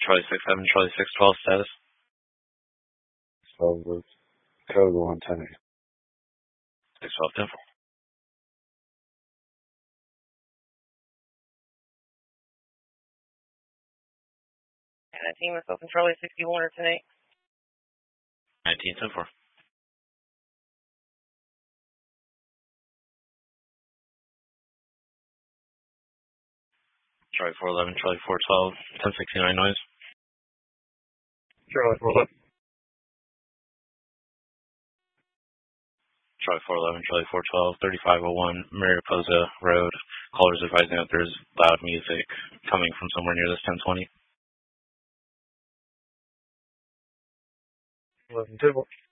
Charlie 67, Charlie 612 status. 12 with code 110. 612 10-4. And that team is open Charlie 61 or 10-8. 19 10-4. Charlie 411, Charlie 412, 1069 noise. Charlie 411. Charlie 411, Charlie 412, 3501, Mariposa Road. Callers advising that there's loud music coming from somewhere near this 1020. 11 table.